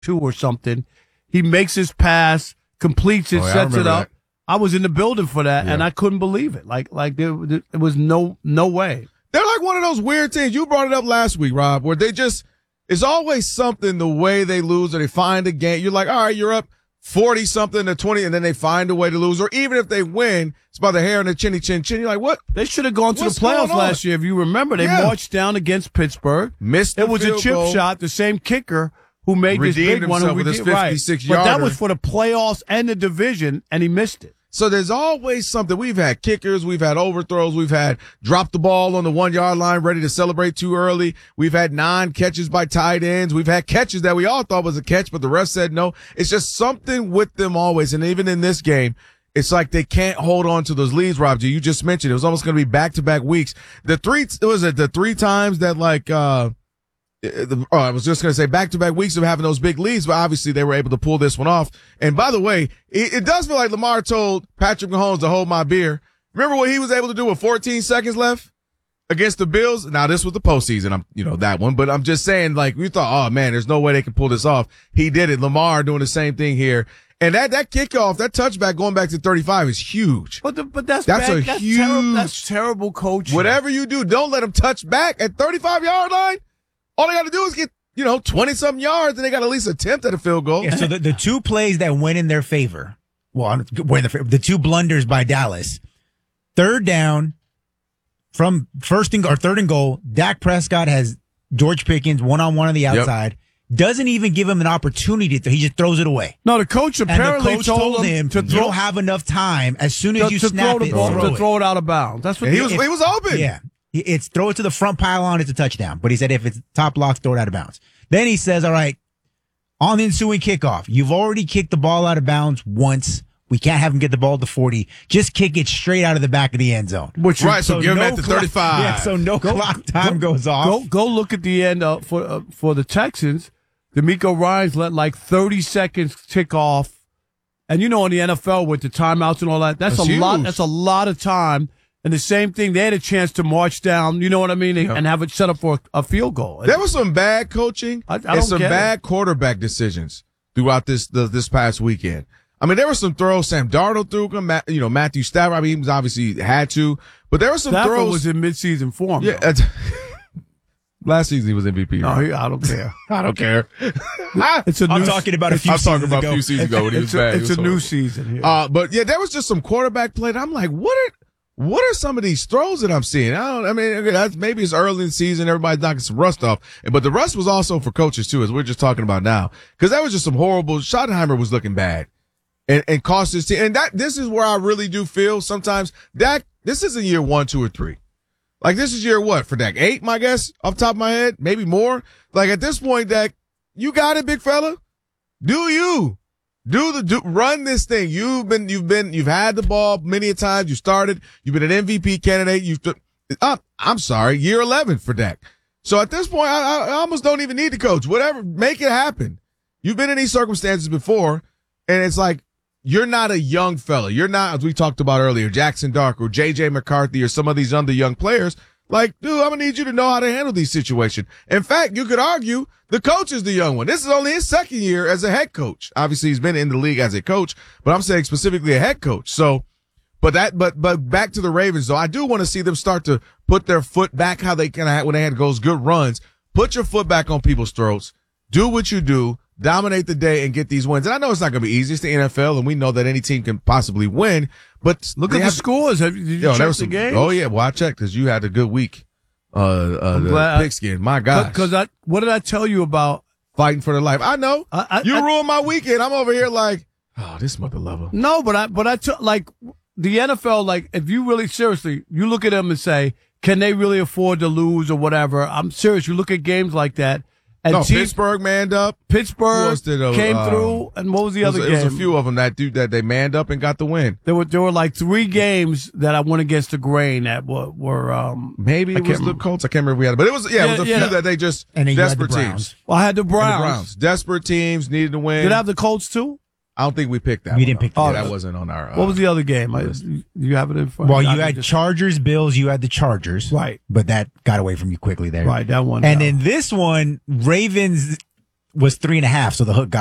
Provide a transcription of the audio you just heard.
2 or something. He makes his pass, completes it, sets it up. I was in the building for that, and I couldn't believe it. Like there was no way. They're like one of those weird teams. You brought it up last week, Rob, where they just it's always something the way they lose or they find a game. You're like, all right, you're up 40-something to 20, and then they find a way to lose. Or even if they win, it's by the hair and the chinny chin chin. You're like, what? They should have gone to the playoffs last year. If you remember, they marched down against Pittsburgh. Missed the It was a chip shot. The same kicker who made this big one. With his 56-yarder. But that was for the playoffs and the division, and he missed it. So there's always something. We've had kickers, we've had overthrows, we've had drop the ball on the 1-yard line ready to celebrate too early. We've had 9 catches by tight ends. We've had catches that we all thought was a catch, but the ref said no. It's just something with them always. And even in this game, it's like they can't hold on to those leads, Rob G. You just mentioned it was almost going to be back-to-back weeks. The 3 times that I was just going to say back-to-back weeks of having those big leads, but obviously they were able to pull this one off. And by the way, it does feel like Lamar told Patrick Mahomes to hold my beer. Remember what he was able to do with 14 seconds left against the Bills? Now, this was the postseason, that one, but I'm just saying, like, we thought, oh man, there's no way they can pull this off. He did it. Lamar doing the same thing here. And that kickoff, that touchback going back to 35 is huge. But that's huge. That's terrible coaching. Whatever you do, don't let him touch back at 35-yard line. All they got to do is get, 20-something yards, and they got to at least attempt at a field goal. Yeah, so the 2 plays that went in their favor, the 2 blunders by Dallas, 3rd down from 3rd and goal, Dak Prescott has George Pickens one-on-one on the outside, doesn't even give him an opportunity he just throws it away. No, the coach apparently told him to throw. You don't have enough time as soon as you snap it, throw it out of bounds. That's what he was open. Yeah. It's throw it to the front pylon, it's a touchdown. But he said if it's top lock, throw it out of bounds. Then he says, all right, on the ensuing kickoff, you've already kicked the ball out of bounds once. We can't have him get the ball to 40. Just kick it straight out of the back of the end zone. So give him at the 35. Yeah, so clock time goes off. Go look at the end for the Texans. D'Amico Ryans let like 30 seconds tick off. And in the NFL with the timeouts and all that, that's a lot. That's a lot of time. And the same thing, they had a chance to march down, you know what I mean, and have it set up for a field goal. There was some bad coaching and some bad quarterback decisions throughout this past weekend. I mean, there were some throws Sam Darnold threw, Matthew Stafford. I mean, he was obviously had to, but there were some Stafford throws. Was in midseason form. Yeah. Last season he was MVP. No, right? I don't care. I don't care. I'm talking about a few seasons ago. A few seasons ago when he was bad. It's a new season here. But yeah, there was just some quarterback play that I'm like, what are some of these throws that I'm seeing? Maybe it's early in the season. Everybody's knocking some rust off. But the rust was also for coaches too, as we're just talking about now. Cause that was just some horrible, Schottenheimer was looking bad and cost his team. And this is where I really do feel sometimes Dak, this isn't year 1, 2, or 3. Like this is year what for Dak? 8, my guess, off the top of my head, maybe more. Like at this point, Dak, you got it, big fella. Do you? Run this thing. You've had the ball many a times. You started. You've been an MVP candidate. I'm sorry, year 11 for Dak. So at this point, I almost don't even need the coach. Whatever, make it happen. You've been in these circumstances before, and it's like you're not a young fella. You're not, as we talked about earlier, Jackson Dark or J.J. McCarthy or some of these other young players. Like, dude, I'm gonna need you to know how to handle these situations. In fact, you could argue the coach is the young one. This is only his 2nd year as a head coach. Obviously, he's been in the league as a coach, but I'm saying specifically a head coach. So, but back to the Ravens, though, I do want to see them start to put their foot back how they when they had those good runs. Put your foot back on people's throats. Do what you do. Dominate the day and get these wins. And I know it's not going to be easy. It's the NFL, and we know that any team can possibly win. But look at the scores. Did you check the games? Oh, yeah. Well, I checked because you had a good week. The pigskin. My gosh. Because what did I tell you about fighting for their life? I know. You ruined my weekend. I'm over here like, oh, this mother lover. No, but I took like the NFL, like if you really seriously, you look at them and say, can they really afford to lose or whatever? I'm serious. You look at games like that. And Pittsburgh manned up. Pittsburgh came through, and what was the other game? There was a few of them that they manned up and got the win. There were like 3 games that I went against the grain that were maybe it was the Colts. I can't remember if we had it, but it was it was a few that they just desperate teams. Well, I had the Browns. Desperate teams needed to win. Did I have the Colts too? I don't think we picked that. We didn't pick that. That wasn't on our. What was the other game? You have it in front. Well, you had Chargers, Bills. You had the Chargers, right? But that got away from you quickly there, right? That one. And then this one, Ravens was 3.5, so the hook got